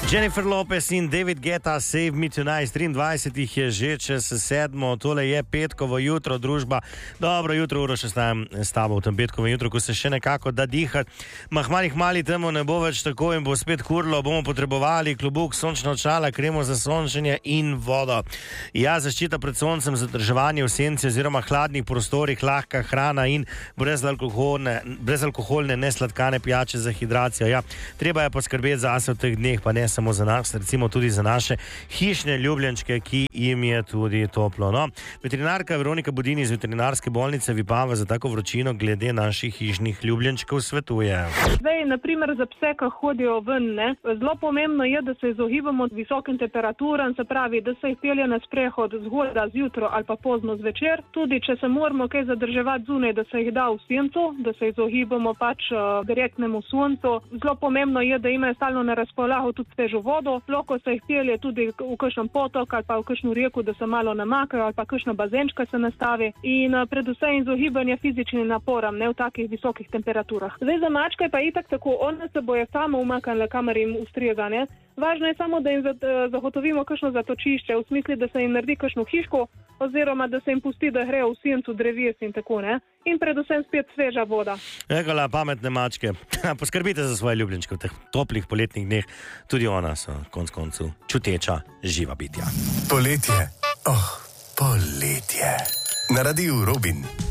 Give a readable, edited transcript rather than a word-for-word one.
Jennifer Lopez in David Guetta, Save Me Tonight, 23 jih je že čez 7, tole je petkovo jutro, družba. Dobro jutro, uro 16 s tabo v tem petkovo jutro, ko se še nekako da dihati. Mali temu ne bo več tako in bo spet kurlo, bomo potrebovali klobuk, sončna očala, kremo za sončenje in vodo. Ja, zaščita pred soncem, zadrževanje v senci oziroma hladnih prostorih, lahka hrana in brezalkoholne nesladkane pijače za hidracijo. Ja, treba je poskrbeti zase v teh dneh, pa ne samo za nas, recimo tudi za naše hišne ljubljenčke, ki jim je tudi toplo. No, veterinarka Veronika Budini iz veterinarske bolnice Vipava za tako vročino glede naših hišnih ljubljenčkov svetuje. Zdaj, naprimer, za pse, ki hodijo ven, zelo pomembno je, da se izogibamo visokim temperaturam, se pravi, da se jih pelje na sprehod zgodaj zjutraj ali pa pozno zvečer. Tudi, če se moramo kaj zadrževati zunaj, da se jih da v sencu, da se izogibamo direktnemu soncu. Zelo pomembno je, da imajo stalno na razpolago tudi svežo vodo, lahko se jih pelje tudi v kakšen potok ali pa v kakšno reko, da se malo namakajo ali pa kakšna bazenčka se nastavi in predvsem izogibanje fizičnim naporam, ne v takih visokih temperaturah. Zdaj za mačke pa itak tako, one se bojo samo umaknile, kamor jim ustreza, ne. Važno je samo, da jim zagotovimo kakšno zatočišče, v smislu, da se jim naredi kakšno hiško oziroma da se jim pusti, da grejo v sencu dreves in tako, ne. In predvsem spet sveža voda. Ekala, pametne mačke. Poskrbite za svoje ljubljenčke v teh toplih poletnih dneh. Tudi ona so konc koncu čuteča živa bitja. Poletje. Poletje. Na Radiu Robin.